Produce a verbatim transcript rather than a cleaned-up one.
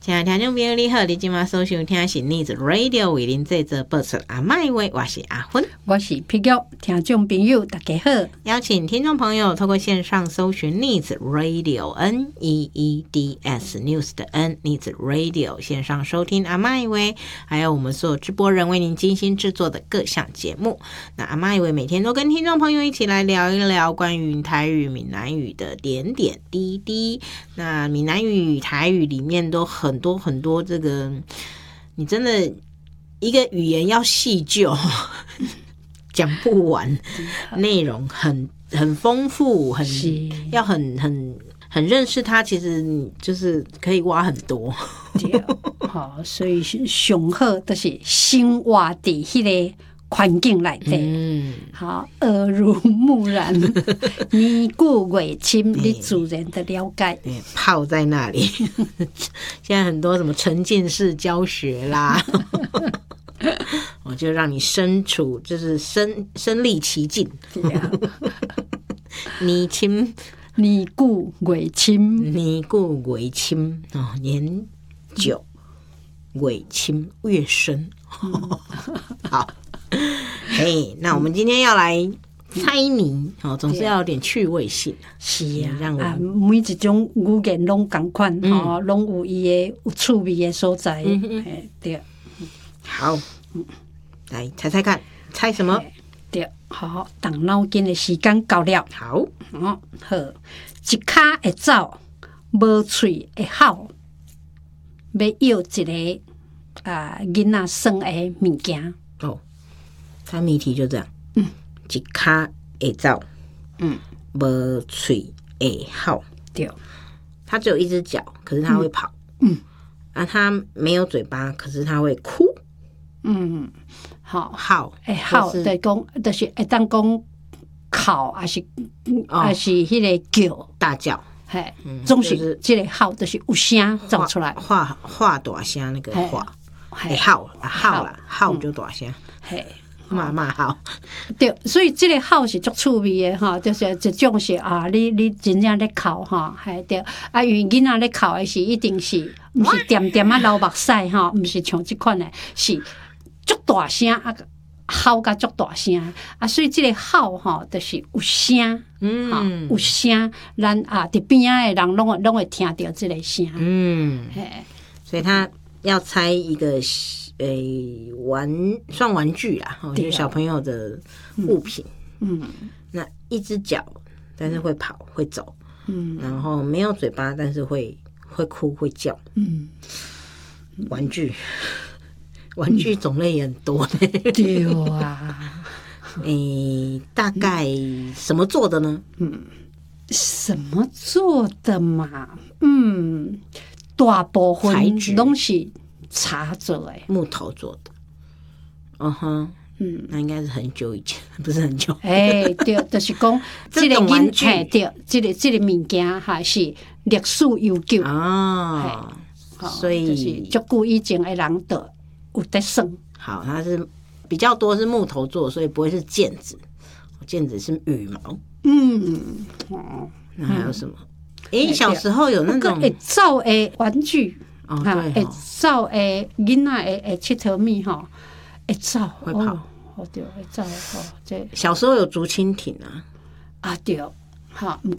亲爱的听众朋友你好，你今晚收听听是 Needs Radio 为您这则播出阿麦话，我是阿芬， 我是皮玉。听众朋友大家好， 邀请听众朋友透过线上搜寻 Needs Radio N E E D S News 的 N Needs Radio 线上收听阿麦话，还有我们所有直播人为您精心制作的各项节目。那阿麦话每天都跟听众朋友一起来聊一聊关于台语、闽南语的点点滴滴。那闽南语、台语里面都很多很多这个，你真的一个语言要细究讲不完，内容很很丰富，很要很很很认识它，其实你就是可以挖很多。 对，好，所以上好就是生活在迄个环境内底，嗯，好，耳濡目染，年久月深，你自然的了解。 泡在那里，现在很多什么沉浸式教学啦，我就让你身处，就是身身历其境。年深， 年久月深， 年久月深哦，年久月深越深。好。嘿，那我们今天要来猜谜哦，总是要有点趣味性。 是啊，让我啊，每一种语言拢同款吼，拢、嗯、有伊的有趣味的所在。嗯、对， 好，嗯、来猜猜看，猜什么？ 对，好，动脑筋的时间到了。 好， 哦，好，一骹会走，无喙会吼，要要一个啊囡仔耍的物件。 哦。猜谜题就这样，嗯，一脚会走，嗯，无嘴会吼， 对， 它只有一只脚，可是它会跑，嗯，啊，它没有嘴巴，可是它会哭，嗯， 好， 吼， 会吼，就是讲，就是会当讲哭，还是还是迄个叫大叫， 嘿，总是这个吼，就是有声走出来， 话话大声那个话，会吼啊吼啦，吼就大声，嘿。嘛嘛好， 对，所以这个吼是足趣味的哈，就是一种是啊，你你真正咧哭哈，系对啊，因为囡仔咧哭的是一定是，毋是点点啊流目屎哈，毋是像这款的，是足大声啊，吼甲足大声啊，所以这个吼哈，就是有声，嗯，有声，咱啊伫边仔的人拢会拢会听到这个声，嗯， 所以他要猜一个。诶，玩算玩具啦，就是小朋友的物品。嗯，嗯那一只脚，但是会跑会走，嗯，然后没有嘴巴，但是会会哭会叫。嗯，玩具，玩具种类也很多呢。 对啊， 诶，大概什么做的呢？ 嗯，什么做的嘛？嗯，大部分拢是。茶做的， 木头做的，嗯哼，嗯，那应该是很久以前，不是很久。 哎、欸，对，就是讲这个玩具，对，这个这个物件还是历史悠久啊，所以就是足久以前的人都有在耍。 好，它是比较多是木头做，所以不会是毽子，毽子是羽毛。嗯，哦，那还有什么？哎、欸，小时候有那种会走的玩具。 哦， 会走诶，囡仔会会佚佗物吼，会走会跑， 哦对，会走吼。这小时候有竹蜻蜓啊， 啊对，哈，毋